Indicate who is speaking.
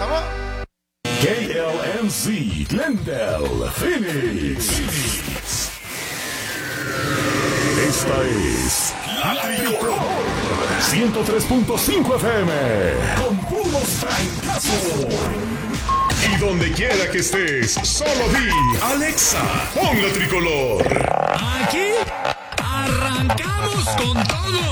Speaker 1: KLNZ, Glendale, Phoenix. Esta es La Tricolor 103.5 FM con puros francazos. Y donde quiera que estés, solo di Alexa, pon La Tricolor.
Speaker 2: Aquí arrancamos con todo.